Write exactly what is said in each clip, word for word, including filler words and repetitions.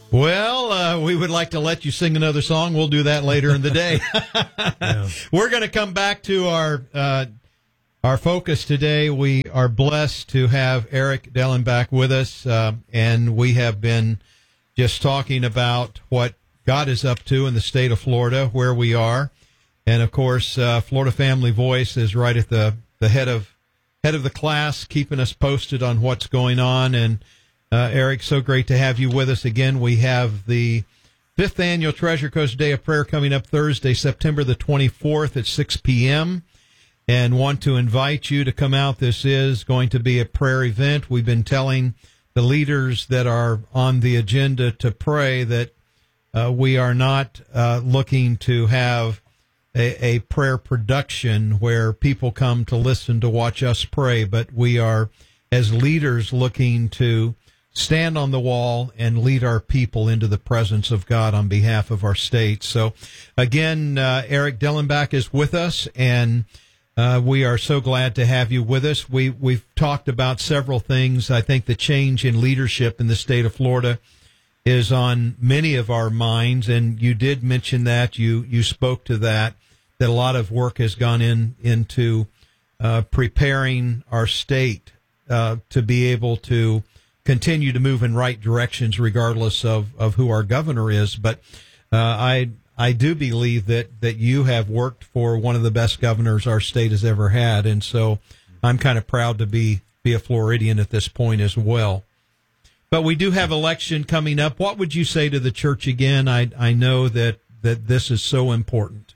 Well, uh, we would like to let you sing another song. We'll do that later in the day. yeah. We're going to come back to our uh, our focus today. We are blessed to have Eric Dellenbach with us, uh, and we have been just talking about what God is up to in the state of Florida, where we are. And, of course, uh, Florida Family Voice is right at the, the head of head of the class, keeping us posted on what's going on. And, uh, Eric, so great to have you with us again. We have the fifth annual Treasure Coast Day of Prayer coming up Thursday, September the twenty-fourth at six p.m., and want to invite you to come out. This is going to be a prayer event. We've been telling the leaders that are on the agenda to pray that uh, we are not uh, looking to have A, a prayer production where people come to listen to watch us pray, but we are, as leaders, looking to stand on the wall and lead our people into the presence of God on behalf of our state. So, again, uh, Eric Dellenbach is with us, and uh, we are so glad to have you with us. We, we've talked about several things. I think the change in leadership in the state of Florida is on many of our minds, and you did mention that. You, you spoke to that. That a lot of work has gone in into uh, preparing our state uh, to be able to continue to move in right directions, regardless of, of who our governor is. But uh, I I do believe that, that you have worked for one of the best governors our state has ever had, and so I'm kind of proud to be be a Floridian at this point as well. But we do have election coming up. What would you say to the church again? I I know that, that this is so important.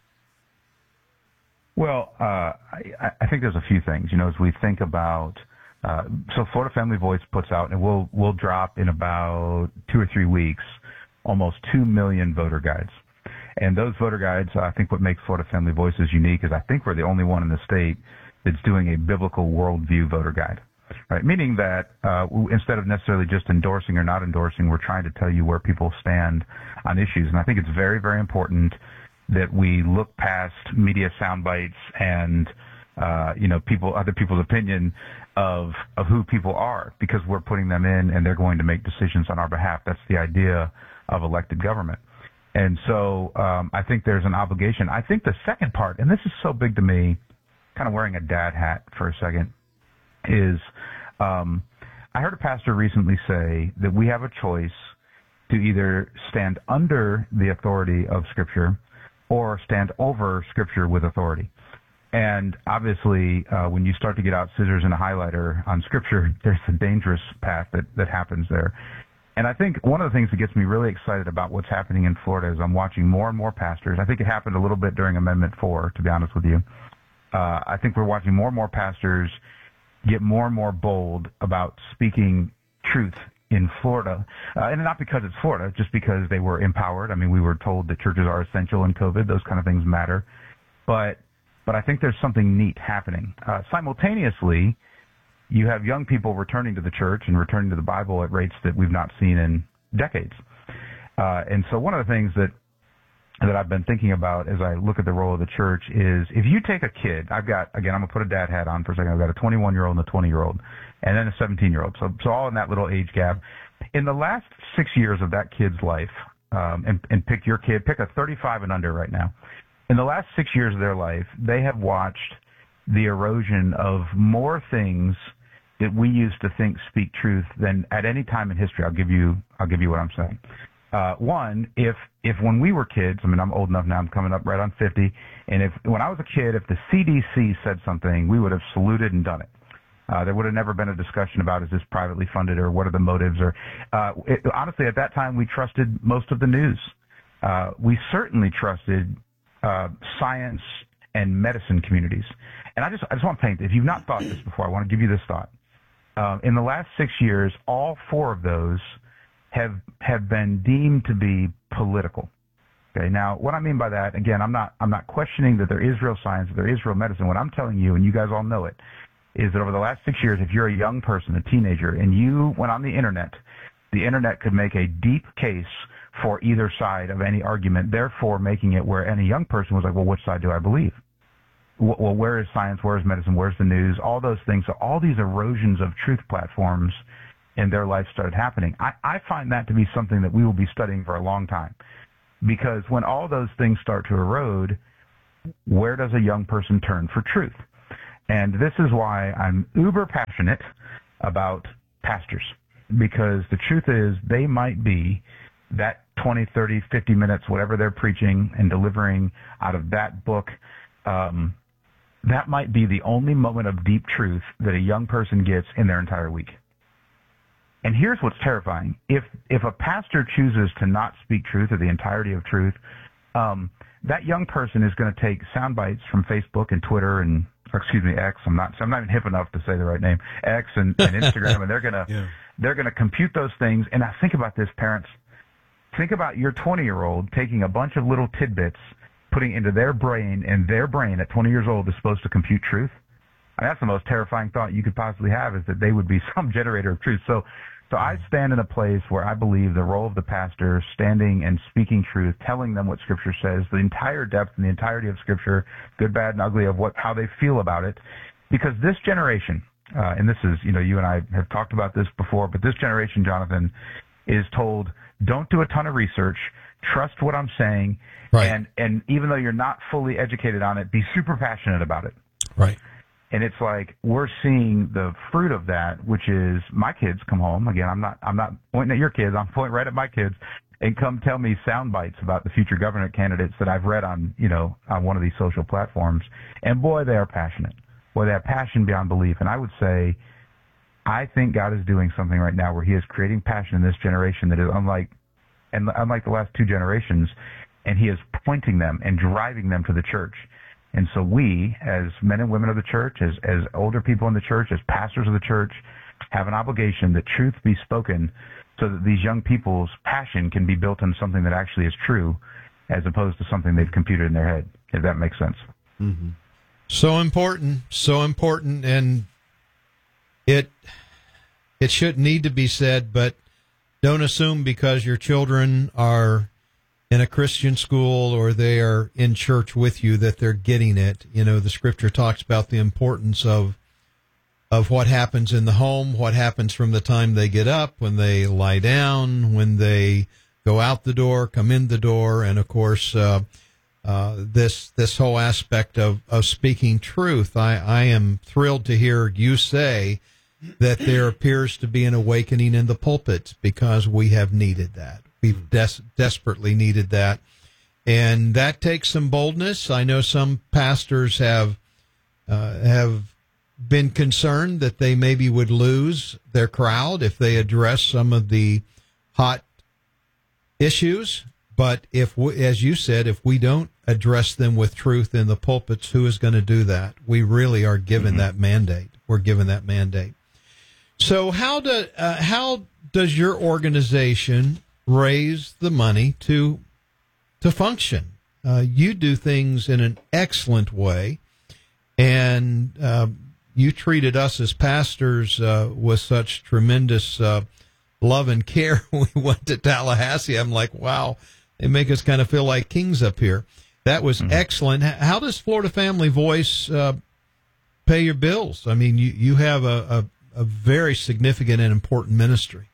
Well, uh, I, I think there's a few things, you know, as we think about, uh, so Florida Family Voice puts out, and we'll, we'll drop in about two or three weeks, almost two million voter guides. And those voter guides, I think what makes Florida Family Voices unique is I think we're the only one in the state that's doing a biblical worldview voter guide, right? Meaning that, uh, instead of necessarily just endorsing or not endorsing, we're trying to tell you where people stand on issues. And I think it's very, very important that we look past media sound bites and, uh, you know, people, other people's opinion of, of who people are, because we're putting them in and they're going to make decisions on our behalf. That's the idea of elected government. And so, um, I think there's an obligation. I think the second part, and this is so big to me, kind of wearing a dad hat for a second, is, um, I heard a pastor recently say that we have a choice to either stand under the authority of Scripture or stand over Scripture with authority. And obviously, uh, when you start to get out scissors and a highlighter on Scripture, there's a dangerous path that, that happens there. And I think one of the things that gets me really excited about what's happening in Florida is I'm watching more and more pastors. I think it happened a little bit during Amendment four, to be honest with you. Uh, I think we're watching more and more pastors get more and more bold about speaking truth in Florida, uh, and not because it's Florida, just because they were empowered. I mean, we were told that churches are essential in COVID; those kind of things matter. But, but I think there's something neat happening. Uh, simultaneously, you have young people returning to the church and returning to the Bible at rates that we've not seen in decades. Uh, and so, one of the things that that I've been thinking about as I look at the role of the church is, if you take a kid, I've got, again, I'm gonna put a dad hat on for a second. I've got a twenty-one-year-old and a twenty-year-old. And then a seventeen-year-old. So, so all in that little age gap. In the last six years of that kid's life, um, and, and pick your kid, pick a thirty-five and under right now. In the last six years of their life, they have watched the erosion of more things that we used to think speak truth than at any time in history. I'll give you, I'll give you what I'm saying. Uh, one, if, if when we were kids, I mean, I'm old enough now, I'm coming up right on fifty, and if, when I was a kid, if the C D C said something, we would have saluted and done it. Uh, there would have never been a discussion about, is this privately funded or what are the motives? Or uh, it, honestly, at that time, we trusted most of the news. Uh, we certainly trusted uh, science and medicine communities. And I just, I just want to paint, if you've not thought this before, I want to give you this thought. Uh, in the last six years, all four of those have have been deemed to be political. Okay, now what I mean by that, again, I'm not I'm not questioning that there is real science, that there is real medicine. What I'm telling you, and you guys all know it, is that over the last six years, if you're a young person, a teenager, and you went on the internet, the internet could make a deep case for either side of any argument, therefore making it where any young person was like, well, which side do I believe? Well, where is science? Where is medicine? Where's the news? All those things. So all these erosions of truth platforms in their life started happening. I, I find that to be something that we will be studying for a long time, because when all those things start to erode, where does a young person turn for truth? And this is why I'm uber passionate about pastors, because the truth is they might be that twenty, thirty, fifty minutes, whatever they're preaching and delivering out of that book, um, that might be the only moment of deep truth that a young person gets in their entire week. And here's what's terrifying. If if a pastor chooses to not speak truth or the entirety of truth, um, that young person is going to take sound bites from Facebook and Twitter and, or excuse me, X. I'm not I'm not even hip enough to say the right name. X and, and Instagram, and they're gonna yeah. they're gonna compute those things. And now think about this, parents. Think about your twenty-year-old taking a bunch of little tidbits, putting into their brain, and their brain at twenty years old is supposed to compute truth. And that's the most terrifying thought you could possibly have, is that they would be some generator of truth. So, so I stand in a place where I believe the role of the pastor, standing and speaking truth, telling them what Scripture says, the entire depth and the entirety of Scripture, good, bad, and ugly, of what how they feel about it, because this generation, uh, and this is, you know, you and I have talked about this before, but this generation, Jonathan, is told, don't do a ton of research, trust what I'm saying, right. and and even though you're not fully educated on it, be super passionate about it. Right. And it's like we're seeing the fruit of that, which is my kids come home. Again, I'm not I'm not pointing at your kids, I'm pointing right at my kids, and come tell me sound bites about the future governor candidates that I've read on, you know, on one of these social platforms. And boy, they are passionate. Boy, they have passion beyond belief. And I would say, I think God is doing something right now where He is creating passion in this generation that is unlike, and unlike the last two generations, and He is pointing them and driving them to the church. And so we, as men and women of the church, as as older people in the church, as pastors of the church, have an obligation that truth be spoken, so that these young people's passion can be built on something that actually is true, as opposed to something they've computed in their head. If that makes sense. Mm-hmm. So important, so important, and It it shouldn't need to be said, but don't assume because your children are in a Christian school or they are in church with you that they're getting it. You know, the Scripture talks about the importance of of what happens in the home, what happens from the time they get up, when they lie down, when they go out the door, come in the door, and of course uh, uh, this this whole aspect of, of speaking truth. I, I am thrilled to hear you say that there appears to be an awakening in the pulpits, because we have needed that. We've des- desperately needed that. And that takes some boldness. I know some pastors have uh, have been concerned that they maybe would lose their crowd if they address some of the hot issues. But if, we, as you said, if we don't address them with truth in the pulpits, who is going to do that? We really are given mm-hmm. that mandate. We're given that mandate. So how do uh, how does your organization raise the money to to function? Uh, you do things in an excellent way, and uh, you treated us as pastors uh, with such tremendous uh, love and care. We went to Tallahassee. I'm like, wow, they make us kind of feel like kings up here. That was mm-hmm. excellent. How does Florida Family Voice uh, pay your bills? I mean, you, you have a, a a very significant and important ministry.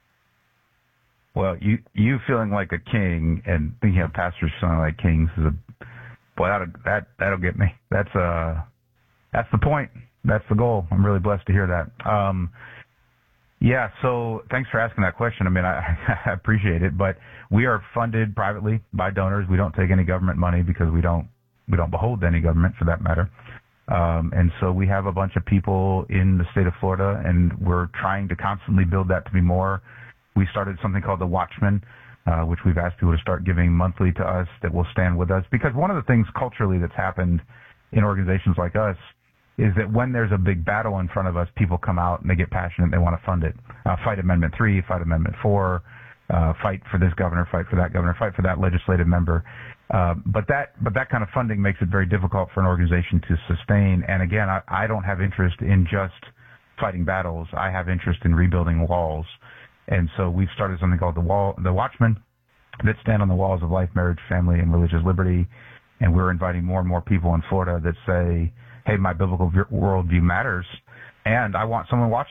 Well, you you feeling like a king and thinking of pastors feeling like kings is a boy that'll, that that'll get me. That's uh that's the point. That's the goal. I'm really blessed to hear that. Um, yeah. So thanks for asking that question. I mean, I, I appreciate it, but we are funded privately by donors. We don't take any government money because we don't we don't behold to any government for that matter. Um, and so we have a bunch of people in the state of Florida, and we're trying to constantly build that to be more. We started something called the Watchman, uh, which we've asked people to start giving monthly to us that will stand with us. Because one of the things culturally that's happened in organizations like us is that when there's a big battle in front of us, people come out and they get passionate and they want to fund it. Uh, fight Amendment three, fight Amendment four, uh, fight for this governor, fight for that governor, fight for that legislative member. Uh, but that but that kind of funding makes it very difficult for an organization to sustain. And again, I, I don't have interest in just fighting battles. I have interest in rebuilding walls. And so we've started something called the Wall, the Watchmen, that stand on the walls of life, marriage, family, and religious liberty. And we're inviting more and more people in Florida that say, hey, my biblical worldview matters, and I want someone watching it.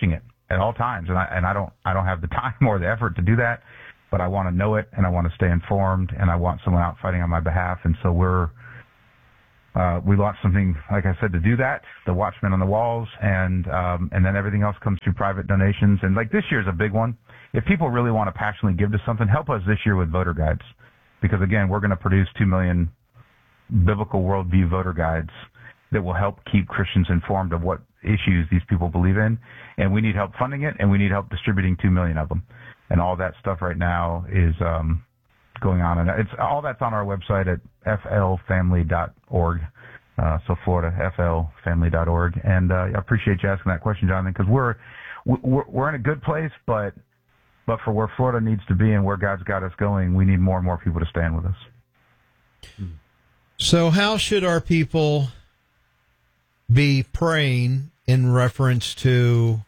at all times, and I and I don't I don't have the time or the effort to do that, but I want to know it, and I want to stay informed, and I want someone out fighting on my behalf, and so we're uh, we launched something, like I said, to do that, the Watchmen on the Walls, and um, and then everything else comes through private donations, and like this year's a big one. If people really want to passionately give to something, help us this year with voter guides, because again, we're going to produce two million biblical worldview voter guides that will help keep Christians informed of what issues these people believe in, and we need help funding it, and we need help distributing two million of them, and all that stuff right now is um, going on, and it's all that's on our website at f l family dot org. Uh, so Florida, f l family dot org, and uh, I appreciate you asking that question, Jonathan, because we're, we're we're in a good place, but but for where Florida needs to be and where God's got us going, we need more and more people to stand with us. So, how should our people be praying in reference to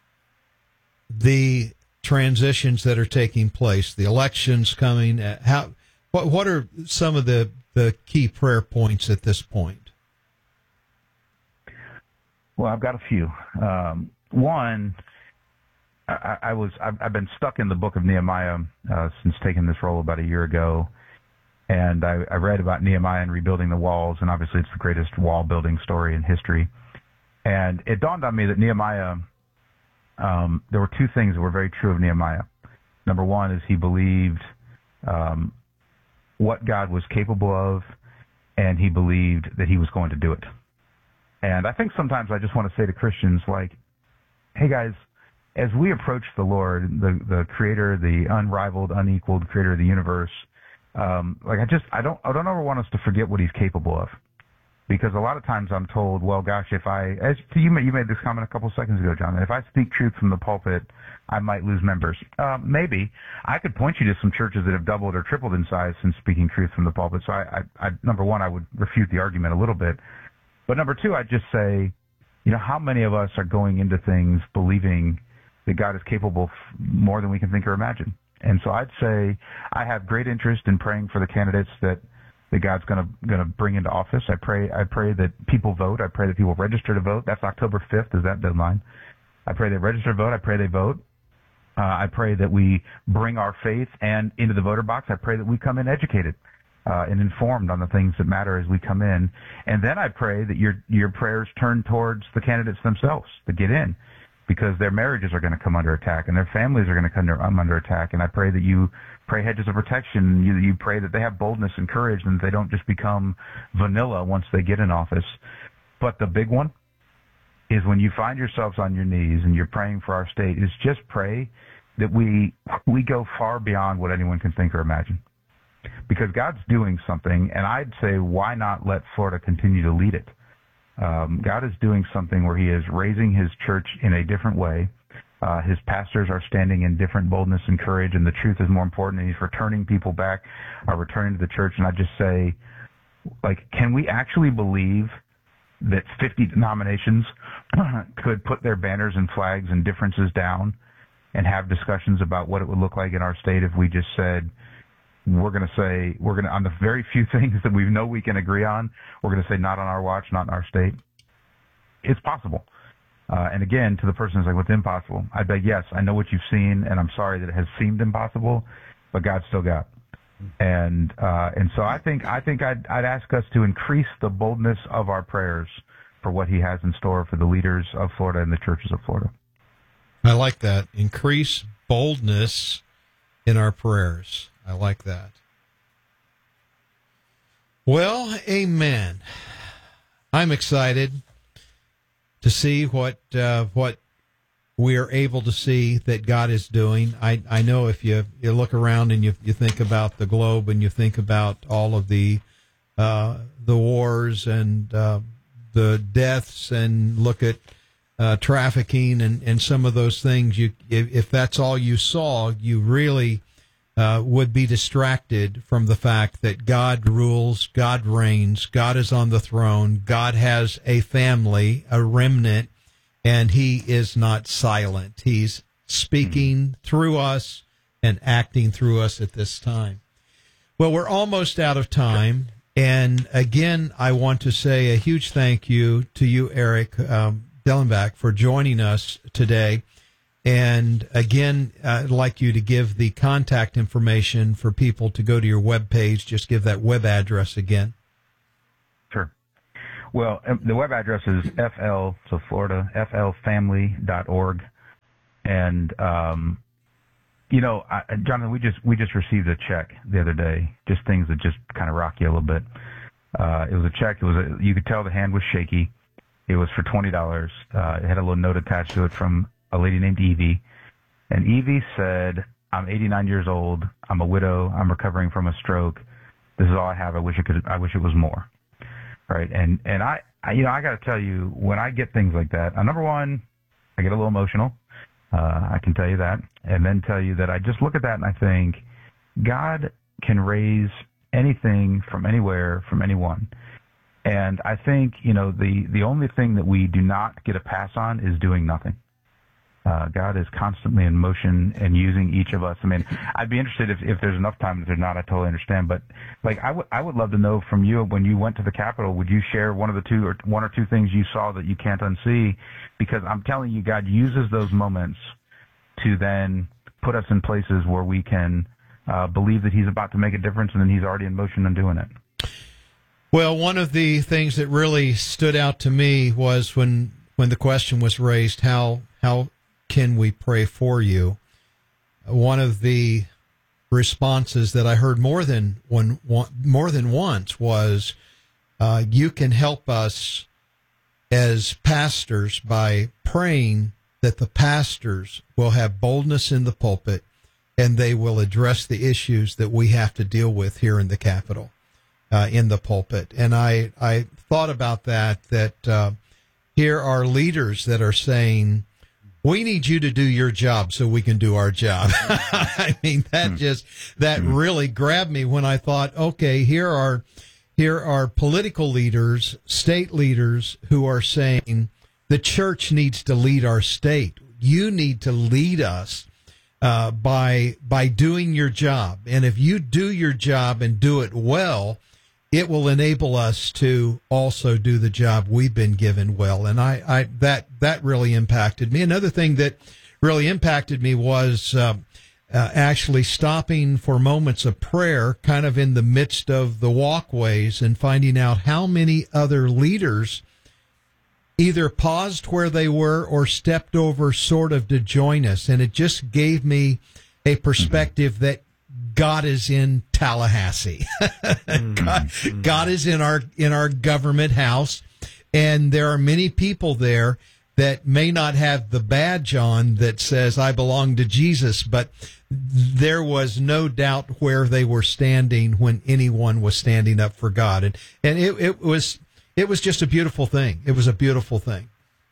the transitions that are taking place, the elections coming? How what what are some of the, the key prayer points at this point? Well, I've got a few. Um, one, I, I was I've, I've been stuck in the book of Nehemiah uh, since taking this role about a year ago. And I, I read about Nehemiah and rebuilding the walls, and obviously it's the greatest wall building story in history. And it dawned on me that Nehemiah, um, there were two things that were very true of Nehemiah. Number one is he believed um, what God was capable of, and he believed that he was going to do it. And I think sometimes I just want to say to Christians, like, hey guys, as we approach the Lord, the, the creator, the unrivaled, unequaled creator of the universe, Um, like I just, I don't, I don't ever want us to forget what he's capable of, because a lot of times I'm told, well, gosh, if I, as you made, you made this comment a couple seconds ago, John, that if I speak truth from the pulpit, I might lose members. Um, maybe I could point you to some churches that have doubled or tripled in size since speaking truth from the pulpit. So I, I, I number one, I would refute the argument a little bit, but number two, I'd just say, you know, how many of us are going into things believing that God is capable f- more than we can think or imagine? And so I'd say I have great interest in praying for the candidates that, that God's going to going to bring into office. I pray I pray that people vote. I pray that people register to vote. That's October fifth is that deadline. I pray they register to vote. I pray they vote. Uh, I pray that we bring our faith and into the voter box. I pray that we come in educated uh, and informed on the things that matter as we come in. And then I pray that your your prayers turn towards the candidates themselves to get in, because their marriages are going to come under attack and their families are going to come under, um, under attack. And I pray that you pray hedges of protection. You, you pray that they have boldness and courage and that they don't just become vanilla once they get in office. But the big one is when you find yourselves on your knees and you're praying for our state, is just pray that we we go far beyond what anyone can think or imagine. Because God's doing something, and I'd say, why not let Florida continue to lead it? Um, God is doing something where he is raising his church in a different way. Uh, his pastors are standing in different boldness and courage, and the truth is more important, and he's returning people back, are returning to the church. And I just say, like, can we actually believe that fifty denominations could put their banners and flags and differences down and have discussions about what it would look like in our state if we just said, we're going to say, we're going to, on the very few things that we know we can agree on, we're going to say not on our watch, not in our state? It's possible. Uh, and again, to the person who's like, what's impossible? I beg, yes, I know what you've seen, and I'm sorry that it has seemed impossible, but God's still got. And uh, and so I think I think I'd, I'd ask us to increase the boldness of our prayers for what he has in store for the leaders of Florida and the churches of Florida. I like that. Increase boldness in our prayers. I like that. Well, amen. I'm excited to see what uh, what we are able to see that God is doing. I, I know if you, you look around and you you think about the globe and you think about all of the uh, the wars and uh, the deaths and look at uh, trafficking and, and some of those things, you if, if that's all you saw, you really uh, would be distracted from the fact that God rules, God reigns, God is on the throne, God has a family, a remnant, and he is not silent. He's speaking mm-hmm. through us and acting through us at this time. Well, we're almost out of time. And again, I want to say a huge thank you to you, Eric um, Dellenbach, for joining us today. And again, uh, I'd like you to give the contact information for people to go to your web page. Just give that web address again. Sure. Well, the web address is F L, so Florida, F L family dot org. And, um, you know, I, Jonathan, we just we just received a check the other day, just things that just kind of rock you a little bit. Uh, it was a check. It was a, you could tell the hand was shaky. It was for twenty dollars. Uh, it had a little note attached to it from a lady named Evie. And Evie said, I'm eighty-nine years old. I'm a widow. I'm recovering from a stroke. This is all I have. I wish it could, I wish it was more. Right. And, and I, I you know, I got to tell you, when I get things like that, uh, number one, I get a little emotional. Uh, I can tell you that. And then tell you that I just look at that and I think, God can raise anything from anywhere, from anyone. And I think, you know, the, the only thing that we do not get a pass on is doing nothing. Uh, God is constantly in motion and using each of us. I mean, I'd be interested if, if there's enough time. If there's not, I totally understand. But like, I would I would love to know from you, when you went to the Capitol, would you share one of the two or one or two things you saw that you can't unsee? Because I'm telling you, God uses those moments to then put us in places where we can uh, believe that He's about to make a difference, and then He's already in motion and doing it. Well, one of the things that really stood out to me was when when the question was raised, how how can we pray for you? One of the responses that I heard more than one, one more than once was, uh, you can help us as pastors by praying that the pastors will have boldness in the pulpit and they will address the issues that we have to deal with here in the Capitol, uh, in the pulpit. And I, I thought about that, that uh, here are leaders that are saying, we need you to do your job so we can do our job. I mean, that mm. just, that mm. really grabbed me when I thought, okay, here are, here are political leaders, state leaders who are saying the church needs to lead our state. You need to lead us, uh, by, by doing your job. And if you do your job and do it well, it will enable us to also do the job we've been given well. And I, I that that really impacted me. Another thing that really impacted me was uh, uh, actually stopping for moments of prayer kind of in the midst of the walkways and finding out how many other leaders either paused where they were or stepped over sort of to join us. And it just gave me a perspective that God is in Tallahassee. God, God is in our in our government house, and there are many people there that may not have the badge on that says I belong to Jesus, but there was no doubt where they were standing when anyone was standing up for God, and and it, it was it was just a beautiful thing. It was a beautiful thing.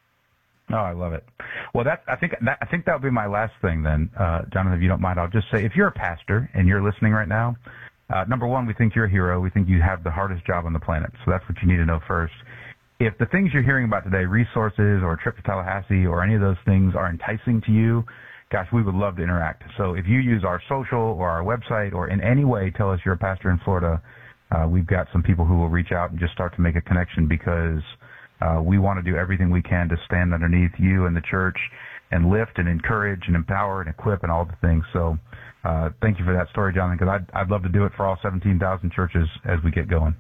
Oh, I love it. Well, that I think that I think that would be my last thing then, uh, Jonathan. If you don't mind, I'll just say, if you're a pastor and you're listening right now, uh, number one, we think you're a hero. We think you have the hardest job on the planet. So that's what you need to know first. If the things you're hearing about today, resources or a trip to Tallahassee or any of those things, are enticing to you, gosh, we would love to interact. So if you use our social or our website or in any way tell us you're a pastor in Florida, uh, we've got some people who will reach out and just start to make a connection, because Uh, we want to do everything we can to stand underneath you and the church and lift and encourage and empower and equip and all the things. So uh, thank you for that story, Jonathan, because I'd, I'd love to do it for all seventeen thousand churches as we get going.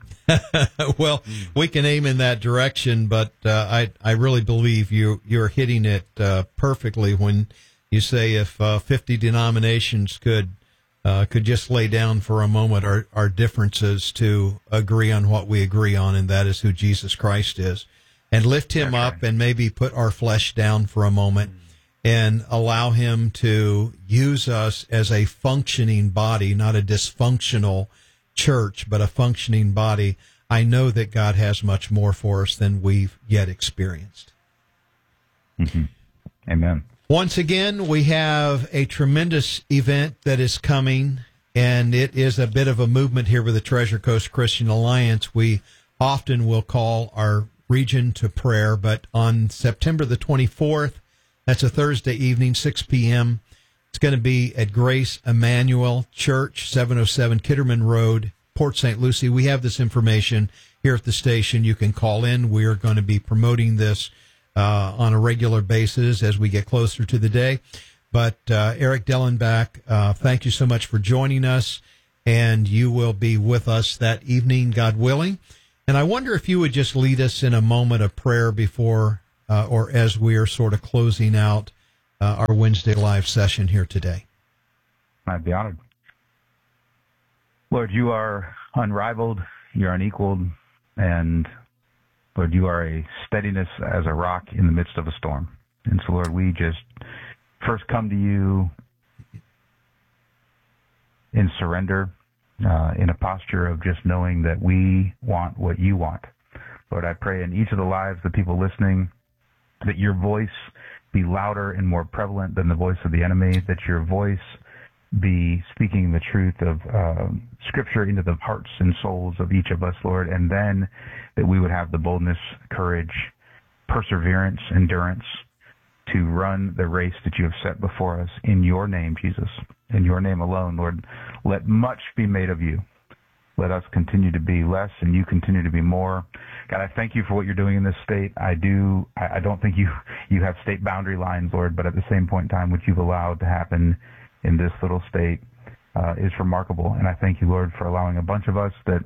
Well, we can aim in that direction, but uh, I I really believe you, you're hitting it uh, perfectly when you say if uh, fifty denominations could uh, could just lay down for a moment our, our differences to agree on what we agree on, and that is who Jesus Christ is. And lift him up and maybe put our flesh down for a moment and allow him to use us as a functioning body, not a dysfunctional church, but a functioning body. I know that God has much more for us than we've yet experienced. Mm-hmm. Amen. Once again, we have a tremendous event that is coming, and it is a bit of a movement here with the Treasure Coast Christian Alliance. We often will call our region to prayer, but on September the twenty-fourth, that's a Thursday evening, six p.m., it's going to be at Grace Emmanuel Church, seven oh seven Kitterman Road, Port Saint Lucie. We have this information here at the station. You can call in. We are going to be promoting this uh, on a regular basis as we get closer to the day. But uh, Eric Dellenbach, uh, thank you so much for joining us, and you will be with us that evening, God willing. And I wonder if you would just lead us in a moment of prayer before uh, or as we are sort of closing out uh, our Wednesday live session here today. I'd be honored. Lord, you are unrivaled, you're unequaled, and Lord, you are a steadiness as a rock in the midst of a storm. And so, Lord, we just first come to you in surrender, uh, in a posture of just knowing that we want what you want. Lord, I pray in each of the lives of the people listening that your voice be louder and more prevalent than the voice of the enemy, that your voice be speaking the truth of uh, Scripture into the hearts and souls of each of us, Lord, and then that we would have the boldness, courage, perseverance, endurance to run the race that you have set before us in your name, Jesus, in your name alone, Lord. Let much be made of you. Let us continue to be less and you continue to be more. God, I thank you for what you're doing in this state. I do. I, I don't think you, you have state boundary lines, Lord, but at the same point in time, what you've allowed to happen in this little state uh, is remarkable. And I thank you, Lord, for allowing a bunch of us that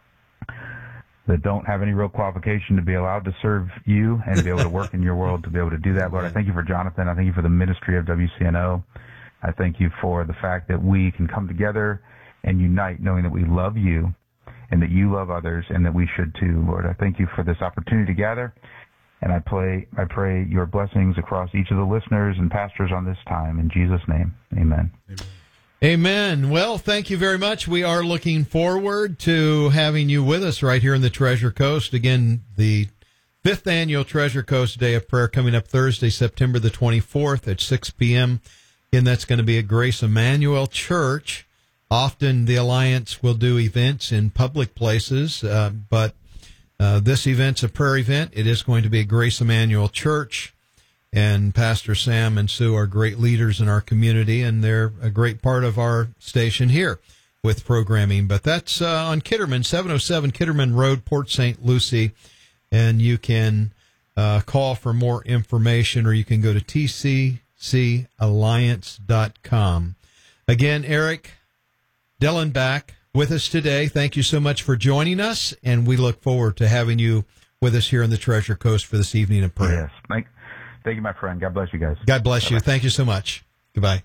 that don't have any real qualification to be allowed to serve you and be able to work in your world to be able to do that. Lord, I thank you for Jonathan. I thank you for the ministry of W C N O. I thank you for the fact that we can come together and unite knowing that we love you and that you love others and that we should too. Lord, I thank you for this opportunity to gather. And I pray, I pray your blessings across each of the listeners and pastors on this time. In Jesus' name, amen. Amen. Amen. Well, thank you very much. We are looking forward to having you with us right here in the Treasure Coast. Again, the fifth annual Treasure Coast Day of Prayer coming up Thursday, September the twenty-fourth at six p.m. Again, that's going to be at Grace Emmanuel Church. Often the Alliance will do events in public places, uh, but uh, this event's a prayer event. It is going to be at Grace Emmanuel Church. And Pastor Sam and Sue are great leaders in our community, and they're a great part of our station here with programming. But that's uh, on Kitterman, seven oh seven Kitterman Road, Port Saint Lucie. And you can uh, call for more information, or you can go to T C C alliance dot com. Again, Eric Dellenbach with us today. Thank you so much for joining us, and we look forward to having you with us here in the Treasure Coast for this evening of prayer. Yes, thank Thank you, my friend. God bless you guys. God bless Bye-bye. you. Thank you so much. Goodbye.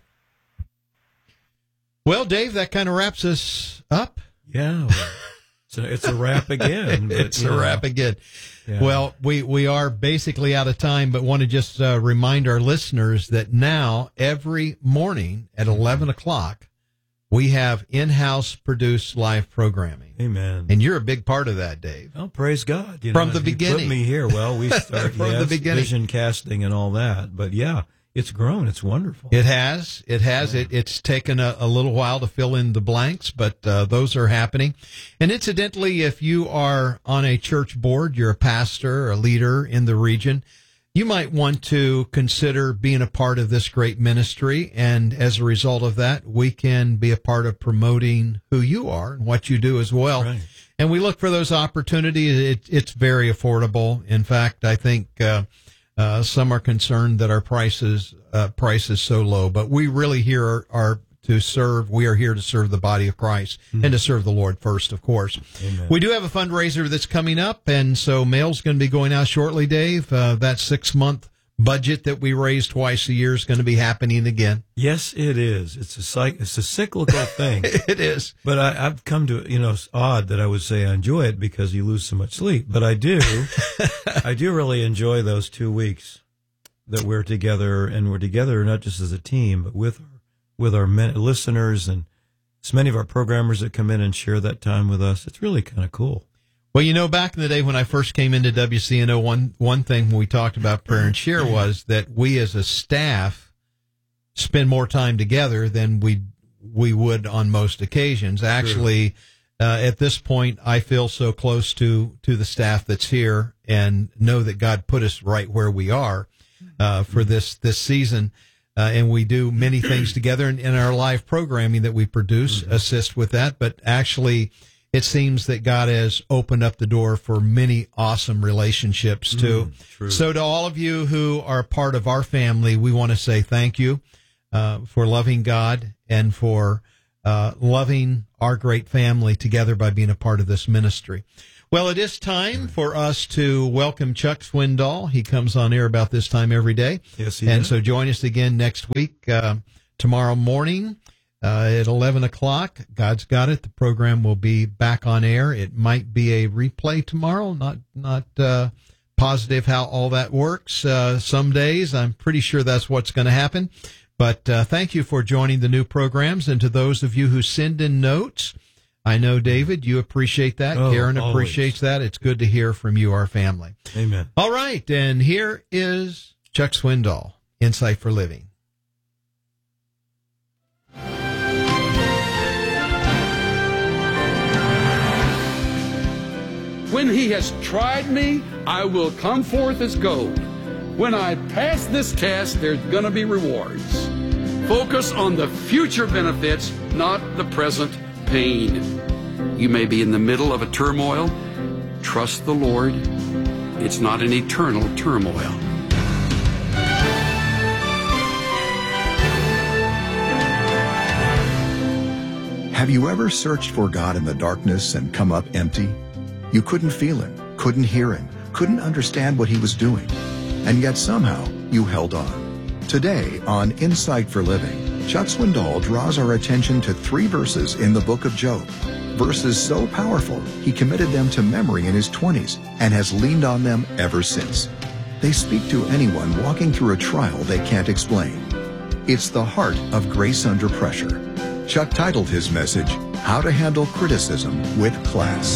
Well, Dave, that kind of wraps us up. Yeah. Well, it's, a, it's a wrap again. But, it's a know. wrap again. Yeah. Well, we, we are basically out of time, but want to just uh, remind our listeners that now every morning at eleven o'clock, we have in-house produced live programming. Amen. And you're a big part of that, Dave. Oh, praise God. You From know, the you beginning. Put me here. Well, we start From yes, the beginning. vision casting and all that. But yeah, it's grown. It's wonderful. It has. It has. Yeah. It, it's taken a, a little while to fill in the blanks, but uh, those are happening. And incidentally, if you are on a church board, you're a pastor, a leader in the region, you might want to consider being a part of this great ministry. And as a result of that, we can be a part of promoting who you are and what you do as well. Right. And we look for those opportunities. It, it's very affordable. In fact, I think uh, uh, some are concerned that our prices uh, price is so low, but we really here are, are to serve. We are here to serve the body of Christ mm-hmm. and to serve the Lord first, of course. Amen. We do have a fundraiser that's coming up, and so mail's going to be going out shortly, Dave. Uh, that six-month budget that we raise twice a year is going to be happening again. Yes, it is. It's a cyc- it's a cyclical thing. It is. But I, I've come to, you know, it's odd that I would say I enjoy it because you lose so much sleep. But I do. I do really enjoy those two weeks that we're together, and we're together not just as a team, but with our, with our men, listeners and so many of our programmers that come in and share that time with us. It's really kind of cool. Well, you know, back in the day when I first came into W C N O, one, one thing when we talked about prayer and share was that we as a staff spend more time together than we we would on most occasions. Actually, uh, at this point, I feel so close to, to the staff that's here and know that God put us right where we are uh, for this, this season. Uh, and we do many things together, and in our live programming that we produce mm-hmm. assist with that. But actually, it seems that God has opened up the door for many awesome relationships too. Mm, true. So to all of you who are part of our family, we want to say thank you uh, for loving God and for uh, loving our great family together by being a part of this ministry. Well, it is time for us to welcome Chuck Swindoll. He comes on air about this time every day. Yes, he And does. so join us again next week, uh, tomorrow morning uh, at eleven o'clock. God's Got It. The program will be back on air. It might be a replay tomorrow. Not not uh, positive how all that works. Uh, some days, I'm pretty sure that's what's going to happen. But uh, thank you for joining the new programs. And to those of you who send in notes, I know, David, you appreciate that. Oh, Karen always. appreciates that. It's good to hear from you, our family. Amen. All right, and here is Chuck Swindoll, Insight for Living. When he has tried me, I will come forth as gold. When I pass this test, there's going to be rewards. Focus on the future benefits, not the present pain. You may be in the middle of a turmoil. Trust the Lord. It's not an eternal turmoil. Have you ever searched for God in the darkness and come up empty? You couldn't feel Him, couldn't hear Him, couldn't understand what He was doing. And yet somehow you held on. Today on Insight for Living, Chuck Swindoll draws our attention to three verses in the book of Job. Verses so powerful, he committed them to memory in his twenties and has leaned on them ever since. They speak to anyone walking through a trial they can't explain. It's the heart of grace under pressure. Chuck titled his message, How to Handle Criticism with Class.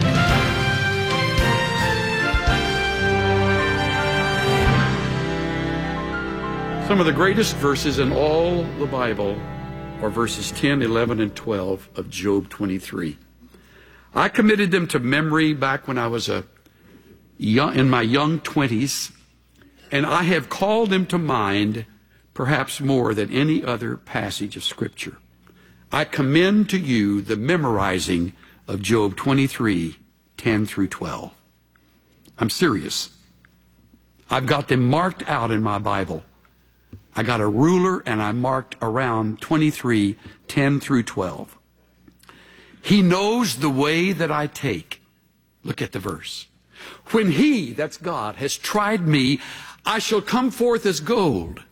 Some of the greatest verses in all the Bible are verses ten, eleven, and twelve of Job twenty-three. I committed them to memory back when I was a young, in my young twenties, and I have called them to mind perhaps more than any other passage of Scripture. I commend to you the memorizing of Job twenty-three, ten through twelve. I'm serious. I've got them marked out in my Bible. I got a ruler and I marked around twenty-three, ten through twelve. He knows the way that I take. Look at the verse. When he, that's God, has tried me, I shall come forth as gold.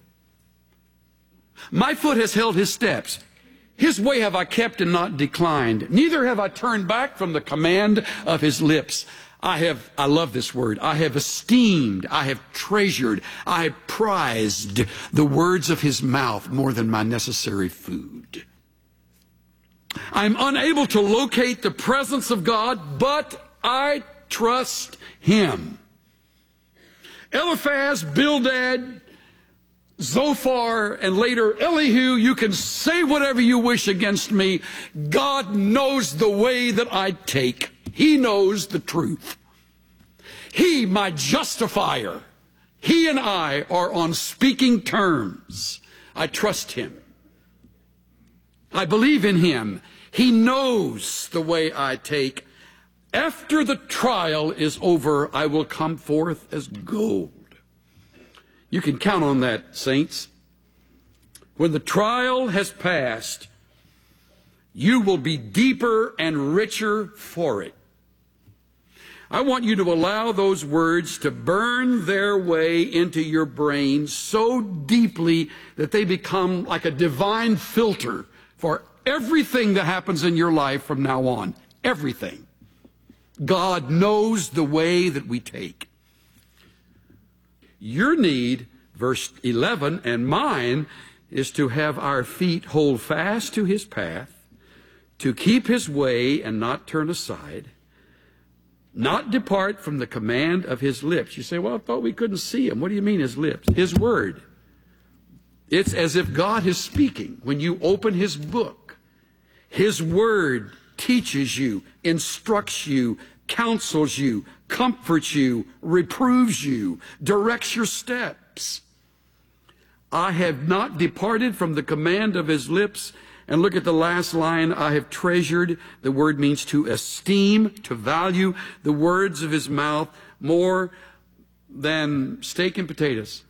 My foot has held his steps. His way have I kept and not declined. Neither have I turned back from the command of his lips. I have, I love this word, I have esteemed, I have treasured, I have prized the words of his mouth more than my necessary food. I'm unable to locate the presence of God, but I trust him. Eliphaz, Bildad, Zophar, and later Elihu, you can say whatever you wish against me. God knows the way that I take. He knows the truth. He, my justifier, he and I are on speaking terms. I trust him. I believe in him. He knows the way I take. After the trial is over, I will come forth as gold. You can count on that, saints. When the trial has passed, you will be deeper and richer for it. I want you to allow those words to burn their way into your brain so deeply that they become like a divine filter for everything that happens in your life from now on. Everything. God knows the way that we take. Your need, verse eleven, and mine, is to have our feet hold fast to his path, to keep his way and not turn aside, not depart from the command of his lips. You say, well, I thought we couldn't see him. What do you mean his lips? His word. It's as if God is speaking. When you open his book, his word teaches you, instructs you, counsels you, comforts you, reproves you, directs your steps. I have not departed from the command of his lips, And look at the last line, I have treasured. The word means to esteem, to value the words of his mouth more than steak and potatoes,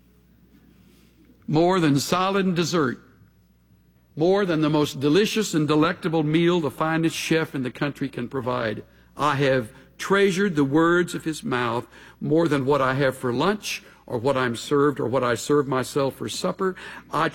more than salad and dessert, more than the most delicious and delectable meal the finest chef in the country can provide. I have treasured the words of his mouth more than what I have for lunch or what I'm served or what I serve myself for supper. I